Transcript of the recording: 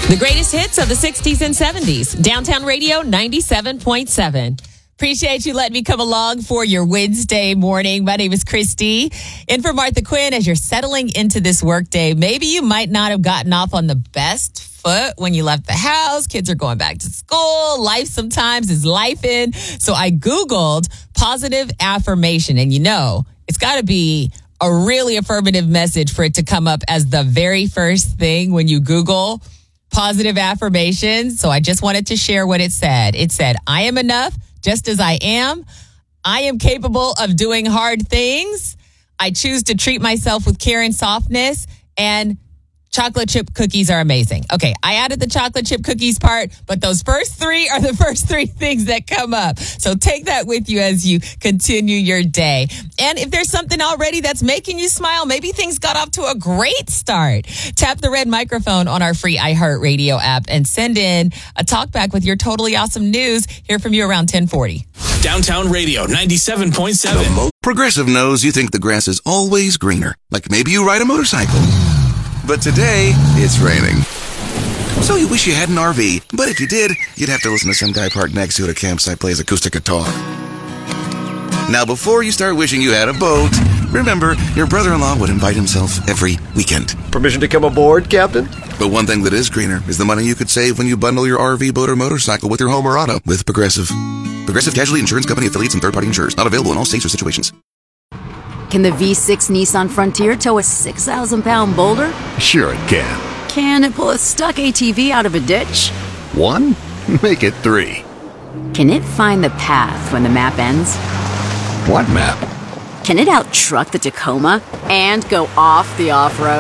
The greatest hits of the 60s and 70s. Downtown Radio 97.7. Appreciate you letting me come along for your Wednesday morning. My name is Christy. In for Martha Quinn as you're settling into this workday. Maybe you might not have gotten off on the best foot when you left the house. Kids are going back to school. Life sometimes is lifing. So I Googled positive affirmation. And it's got to be a really affirmative message for it to come up as the very first thing when you Google positive affirmations. So I just wanted to share what it said. It said, I am enough just as I am. I am capable of doing hard things. I choose to treat myself with care and softness. And chocolate chip cookies are amazing. Okay, I added the chocolate chip cookies part, but those first three are the first three things that come up. So take that with you as you continue your day. And if there's something already that's making you smile, maybe things got off to a great start. Tap the red microphone on our free iHeartRadio app and send in a talkback with your totally awesome news. Hear from you around 10:40. Downtown Radio 97.7. Progressive knows you think the grass is always greener. Like maybe you ride a motorcycle. But today, it's raining. So you wish you had an RV, but if you did, you'd have to listen to some guy parked next to it at a campsite plays acoustic guitar. Now, before you start wishing you had a boat, remember, your brother-in-law would invite himself every weekend. Permission to come aboard, Captain? But one thing that is greener is the money you could save when you bundle your RV, boat, or motorcycle with your home or auto with Progressive. Progressive Casualty Insurance Company affiliates and third-party insurers. Not available in all states or situations. Can the V6 Nissan Frontier tow a 6,000-pound boulder? Sure it can. Can it pull a stuck ATV out of a ditch? 1? Make it 3. Can it find the path when the map ends? What map? Can it out-truck the Tacoma and go off the off-road?